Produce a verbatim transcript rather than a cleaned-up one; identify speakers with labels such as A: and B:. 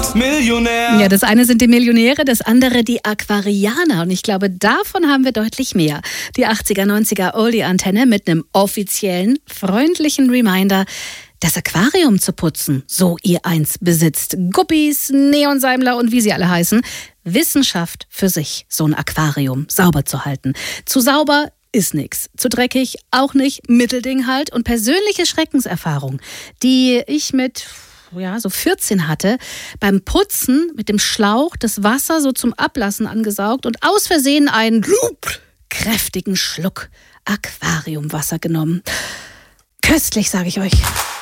A: Millionär.
B: Ja, das eine sind die Millionäre, das andere die Aquarianer. Und ich glaube, davon haben wir deutlich mehr. Die achtziger, neunziger Oldie-Antenne mit einem offiziellen, freundlichen Reminder, das Aquarium zu putzen, so ihr eins besitzt. Guppies, Neonseimler und wie sie alle heißen. Wissenschaft für sich, so ein Aquarium sauber zu halten. Zu sauber ist nix. Zu dreckig auch nicht. Mittelding halt. Und persönliche Schreckenserfahrung, die ich mit ja, so vierzehn hatte, beim Putzen mit dem Schlauch das Wasser so zum Ablassen angesaugt und aus Versehen einen kräftigen Schluck Aquariumwasser genommen. Köstlich, sage ich euch.